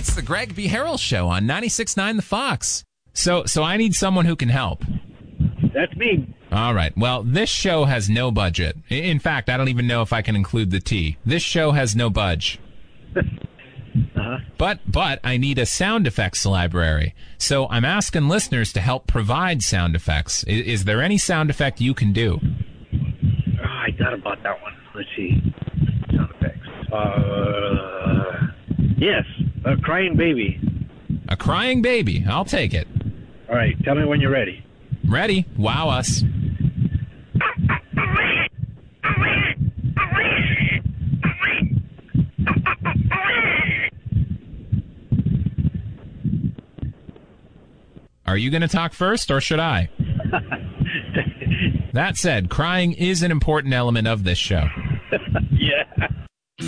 It's the Greg B. Harrell Show on 96.9 The Fox. So I need someone who can help. That's me. All right. Well, this show has no budget. In fact, I don't even know if I can include the T. This show has no budge. Uh-huh. But I need a sound effects library. So I'm asking listeners to help provide sound effects. Is there any sound effect you can do? Oh, I thought about that one. Let's see. Sound effects. Yes, a crying baby. A crying baby. I'll take it. All right, tell me when you're ready. Ready? Wow us. Are you going to talk first, or should I? That said, crying is an important element of this show. Yeah.